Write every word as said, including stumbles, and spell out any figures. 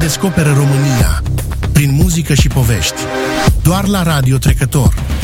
redescoperă România prin muzică și povești. Doar la Radio Trecător.